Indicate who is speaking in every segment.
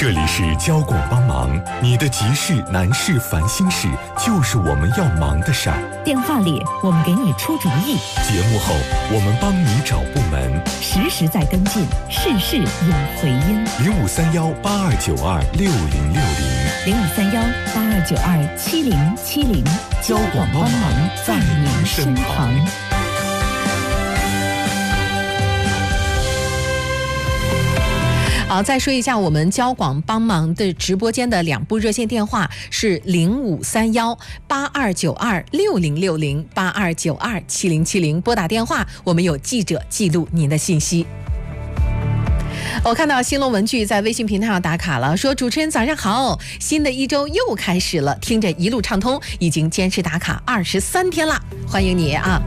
Speaker 1: 这里是交广帮忙，你的急事难事烦心事就是我们要忙的事儿。
Speaker 2: 电话里我们给你出主意，
Speaker 1: 节目后我们帮你找部门，
Speaker 2: 实时在跟进，事事有回音。
Speaker 1: 0531826070，0531827070，
Speaker 2: 交广帮忙在您身旁。
Speaker 3: 好，再说一下我们交广帮忙的直播间的2部热线电话是0531826060，82927070，拨打电话，我们有记者记录您的信息。我看到新龙文具在微信平台上打卡了，说主持人早上好，新的一周又开始了，听着一路畅通，已经坚持打卡23天了，欢迎你啊！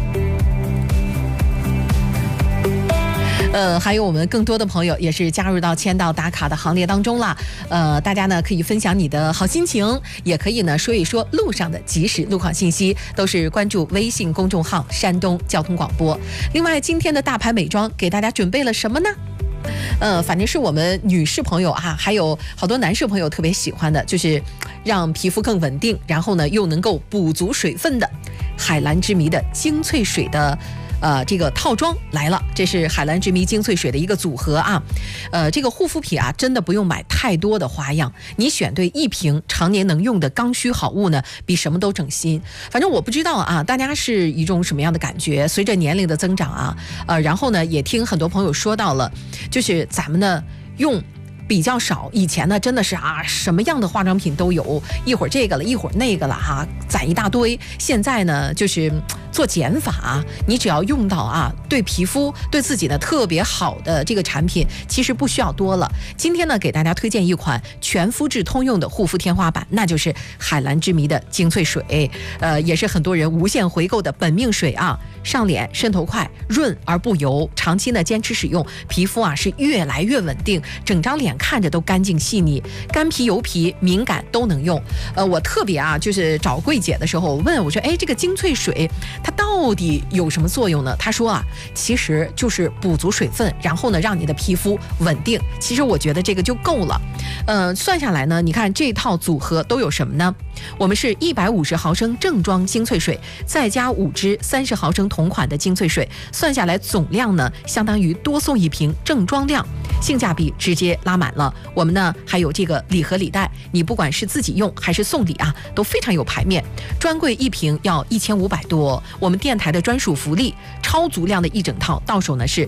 Speaker 3: 还有我们更多的朋友也是加入到签到打卡的行列当中了。大家呢可以分享你的好心情，也可以呢说一说路上的即时路况信息，都是关注微信公众号山东交通广播。另外，今天的大牌美妆给大家准备了什么呢？反正是我们女士朋友啊，还有好多男士朋友特别喜欢的，就是让皮肤更稳定，然后呢又能够补足水分的海蓝之谜的精粹水的这个套装来了，这是海蓝之谜精粹水的一个组合啊。这个护肤品啊，真的不用买太多的花样，你选对一瓶常年能用的刚需好物呢，比什么都省心。反正我不知道啊，大家是一种什么样的感觉？随着年龄的增长啊，然后呢，也听很多朋友说到了，就是咱们呢用比较少，以前呢真的是啊，什么样的化妆品都有，一会儿这个了，一会儿那个了哈，攒一大堆。现在呢，就是做减法，你只要用到啊，对皮肤对自己呢特别好的这个产品，其实不需要多了。今天呢，给大家推荐一款全肤质通用的护肤天花板，那就是海蓝之谜的精粹水，也是很多人无限回购的本命水啊。上脸渗透快，润而不油，长期呢坚持使用，皮肤啊是越来越稳定，整张脸看着都干净细腻，干皮油皮敏感都能用。我特别啊，就是找柜姐的时候，我问我说，哎，这个精粹水它到底有什么作用呢？她说啊，其实就是补足水分，然后呢让你的皮肤稳定。其实我觉得这个就够了。算下来呢，你看这套组合都有什么呢？我们是150毫升正装精粹水，再加5支30毫升同款的精粹水，算下来总量呢相当于多送1瓶正装量，性价比直接拉满了。我们呢还有这个礼盒礼袋，你不管是自己用还是送礼啊，都非常有排面。专柜1瓶要1500多，我们电台的专属福利，超足量的一整套到手呢是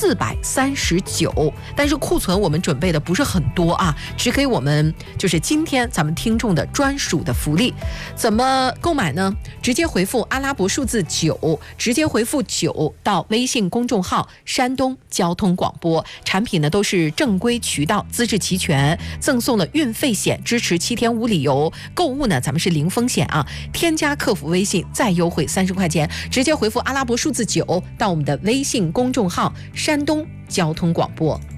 Speaker 3: 439，但是库存我们准备的不是很多啊，只给我们就是今天咱们听众的专属的福利。怎么购买呢？直接回复阿拉伯数字9，直接回复9到微信公众号山东交通广播，产品呢都是正规渠道，资质齐全，赠送了运费险，支持7天无理由购物呢，咱们是零风险啊。添加客服微信再优惠30块钱，直接回复阿拉伯数字9到我们的微信公众号山东交通广播。